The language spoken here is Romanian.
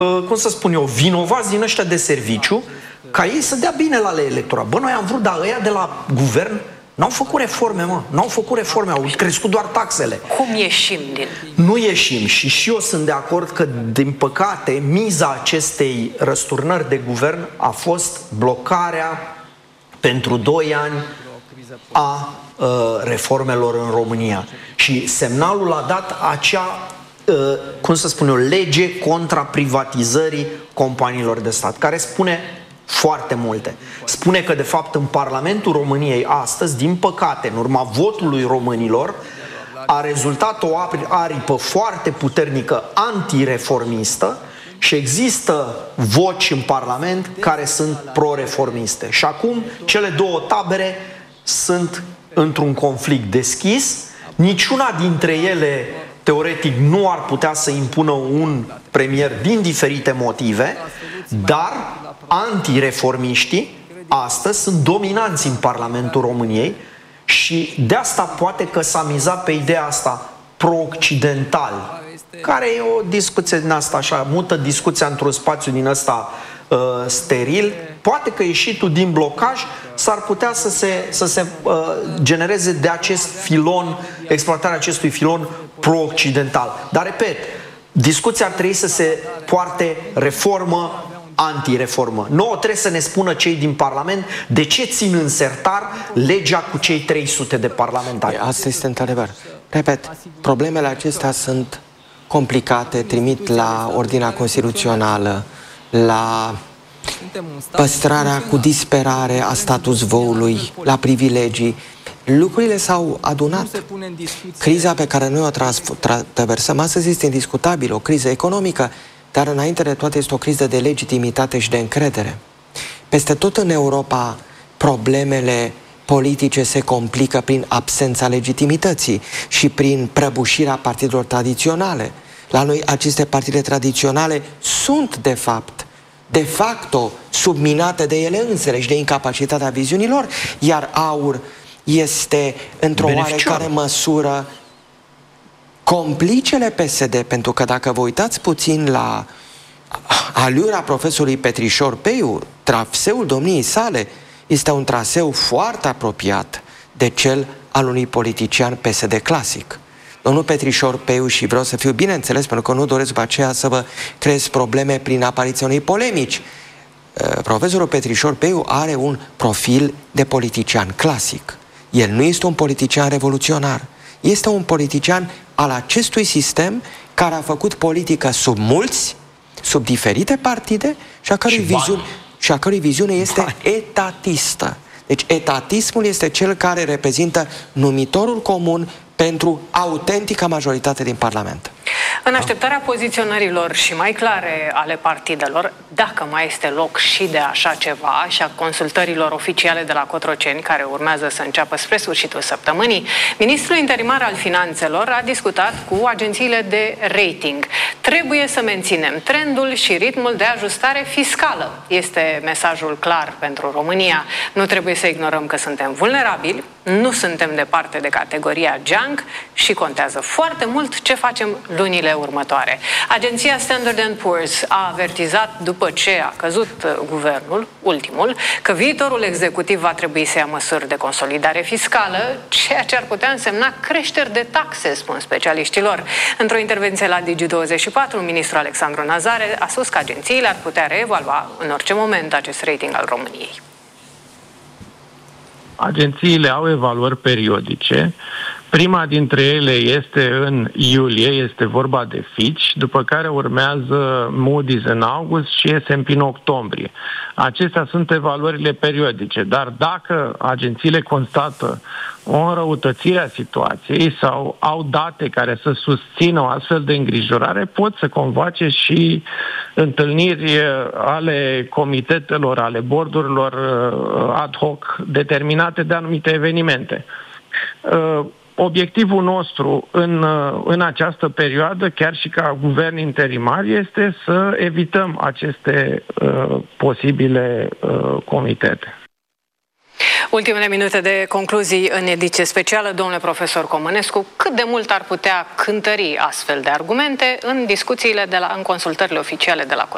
cum să spun eu, vinovați din ăștia de serviciu ca ei să dea bine la electorat. Bă, noi am vrut, dar ăia de la guvern n-au făcut reforme, mă. N-au făcut reforme, au crescut doar taxele. Cum ieșim din... Nu ieșim și eu sunt de acord că, din păcate, miza acestei răsturnări de guvern a fost blocarea pentru 2 ani a reformelor în România. Și semnalul a dat acea, cum să spun eu, lege contra privatizării companiilor de stat, care spune foarte multe. Spune că, de fapt, în Parlamentul României astăzi, din păcate, în urma votului românilor, a rezultat o aripă foarte puternică antireformistă și există voci în Parlament care sunt pro-reformiste. Și acum cele două tabere sunt într-un conflict deschis. Niciuna dintre ele, teoretic, nu ar putea să impună un premier din diferite motive, dar antireformiștii astăzi sunt dominanți în Parlamentul României și de asta poate că s-a mizat pe ideea asta pro-occidental, care e o discuție din asta așa, mută discuția într-un spațiu din ăsta steril. Poate că ieșitul din blocaj s-ar putea să se genereze de acest filon, exploatarea acestui filon pro-occidental. Dar, repet, discuția ar trebui să se poarte reformă, antireformă. Nouă trebuie să ne spună cei din Parlament de ce țin în sertar legea cu cei 300 de parlamentari. Asta este într-adevăr. Repet, problemele acestea sunt complicate, trimit la ordinea constituțională, la păstrarea cu disperare a status quo-ului, la privilegii. Lucrurile s-au adunat. Criza pe care noi o traversăm astăzi este indiscutabilă, o criză economică, dar înainte de toate este o criză de legitimitate și de încredere. Peste tot în Europa, problemele politice se complică prin absența legitimității și prin prăbușirea partidelor tradiționale. La noi aceste partide tradiționale sunt, de facto, subminate de ele însele și de incapacitatea viziunilor, iar AUR este, într-o oarecare măsură, complicele PSD, pentru că dacă vă uitați puțin la alura profesorului Petrișor Peiu, traseul domniei sale este un traseu foarte apropiat de cel al unui politician PSD clasic. Domnul Petrișor Peiu, și vreau să fiu bineînțeles, pentru că nu doresc după aceea să vă creez probleme prin apariția unei polemici, profesorul Petrișor Peiu are un profil de politician clasic. El nu este un politician revoluționar. Este un politician al acestui sistem care a făcut politică sub mulți, sub diferite partide și a cărui viziune este etatistă. Deci etatismul este cel care reprezintă numitorul comun pentru autentica majoritate din Parlament. În așteptarea poziționărilor și mai clare ale partidelor, dacă mai este loc și de așa ceva, și a consultărilor oficiale de la Cotroceni, care urmează să înceapă spre sfârșitul săptămânii, ministrul interimar al Finanțelor a discutat cu agențiile de rating. Trebuie să menținem trendul și ritmul de ajustare fiscală. Este mesajul clar pentru România. Nu trebuie să ignorăm că suntem vulnerabili, nu suntem departe de categoria junk și contează foarte mult ce facem lunile următoare. Agenția Standard & Poor's a avertizat după ce a căzut guvernul, ultimul, că viitorul executiv va trebui să ia măsuri de consolidare fiscală, ceea ce ar putea însemna creșteri de taxe, spun specialiștilor. Într-o intervenție la Digi24, ministrul Alexandru Nazare a spus că agențiile ar putea reevalua în orice moment acest rating al României. Agențiile au evaluări periodice. Prima dintre ele este în iulie, este vorba de Fitch, după care urmează Moody's în august și S&P în octombrie. Acestea sunt evaluările periodice, dar dacă agențiile constată o înrăutățire a situației sau au date care să susțină o astfel de îngrijorare, pot să convoace și întâlniri ale comitetelor, ale bordurilor ad hoc determinate de anumite evenimente. Obiectivul nostru în această perioadă, chiar și ca guvern interimar, este să evităm aceste posibile comitete. Ultimele minute de concluzii în ediție specială. Domnule profesor Comănescu, cât de mult ar putea cântări astfel de argumente în discuțiile în consultările oficiale de la